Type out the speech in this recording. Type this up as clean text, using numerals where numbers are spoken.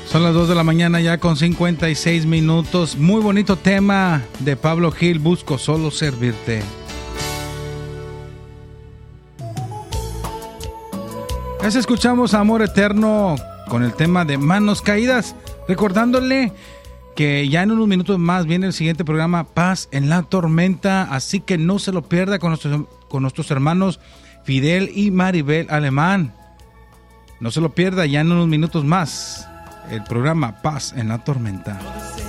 Son las 2 de la mañana ya con 56 minutos. Muy bonito tema de Pablo Gil, Busco solo servirte. Así escuchamos Amor Eterno con el tema de Manos Caídas, recordándole que ya en unos minutos más viene el siguiente programa, Paz en la Tormenta, así que no se lo pierda con nuestros hermanos Fidel y Maribel Alemán. No se lo pierda ya en unos minutos más el programa Paz en la Tormenta.